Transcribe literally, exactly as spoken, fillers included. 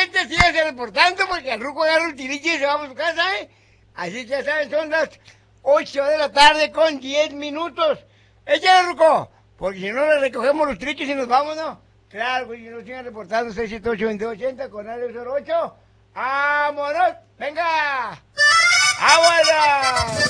gente sigue reportando porque el ruco agarra el tiriche y se va a su casa, ¿eh? Así que ya saben, son las ocho de la tarde con diez minutos. Échale, ruco, porque si no le recogemos los triques y nos vamos, ¿no? Claro, pues si no siguen reportando seis siete ocho veintidós ochenta con área cero ocho. ¡Vámonos! ¡Venga! ¡Vámonos!